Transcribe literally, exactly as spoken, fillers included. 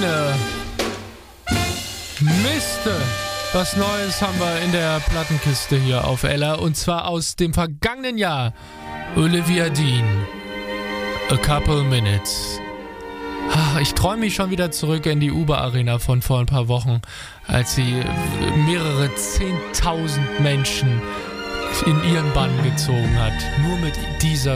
Meine Miste. Was Neues haben wir in der Plattenkiste hier auf Ella. Und zwar aus dem vergangenen Jahr. Olivia Dean. A Couple Minutes. Ach, ich träume mich schon wieder zurück in die Uber-Arena von vor ein paar Wochen, als sie mehrere zehntausend Menschen in ihren Bann gezogen hat. Nur mit dieser